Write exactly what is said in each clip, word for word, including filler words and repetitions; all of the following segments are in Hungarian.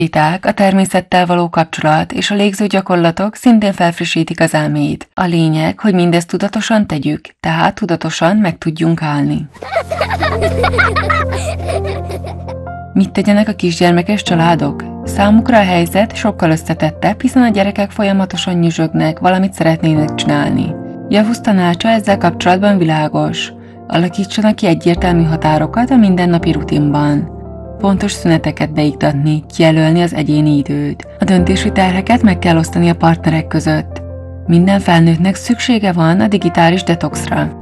Séták, a természettel való kapcsolat és a légző gyakorlatok szintén felfrissítik az elmét. A lényeg, hogy mindezt tudatosan tegyük, tehát tudatosan meg tudjunk állni. Mit tegyenek a kisgyermekes családok? Számukra a helyzet sokkal összetettebb, hiszen a gyerekek folyamatosan nyüzsögnek, valamit szeretnének csinálni. Javusz tanácsa ezzel kapcsolatban világos. Alakítsanak ki egyértelmű határokat a mindennapi rutinban. Pontos szüneteket beiktatni, kijelölni az egyéni időt. A döntési terheket meg kell osztani a partnerek között. Minden felnőttnek szüksége van a digitális detoxra.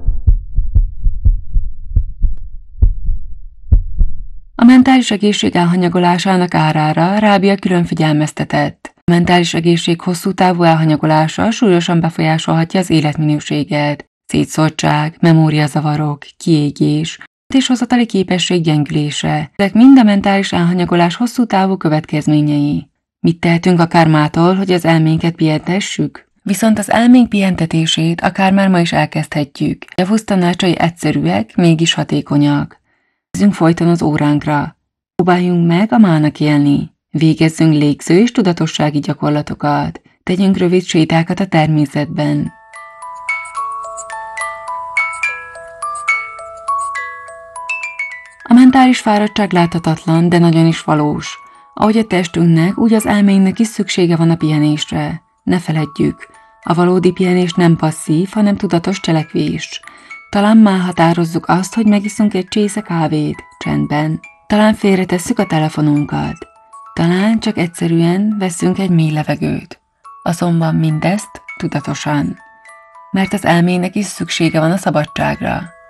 A mentális egészség elhanyagolásának árára Rábia külön figyelmeztetett. A mentális egészség hosszú távú elhanyagolása súlyosan befolyásolhatja az életminőséget. Szétszórtság, memóriazavarok, kiégés, döntéshozatali képesség gyengülése. Ezek mind a mentális elhanyagolás hosszú távú következményei. Mit tehetünk a kármától, hogy az elménket pihentessük? Viszont az elménk pihentetését akár már ma is elkezdhetjük. Javusz tanácsai egyszerűek, mégis hatékonyak. Nézzünk folyton az óránkra. Próbáljunk meg a mának élni. Végezzünk légző és tudatossági gyakorlatokat. Tegyünk rövid sétákat a természetben. A mentális fáradtság láthatatlan, de nagyon is valós. Ahogy a testünknek, úgy az elménknek is szüksége van a pihenésre. Ne feledjük, a valódi pihenés nem passzív, hanem tudatos cselekvés. Talán már határozzuk azt, hogy megiszunk egy csésze kávét, csendben. Talán félretesszük a telefonunkat. Talán csak egyszerűen veszünk egy mély levegőt. Azonban mindezt tudatosan. Mert az elmének is szüksége van a szabadságra.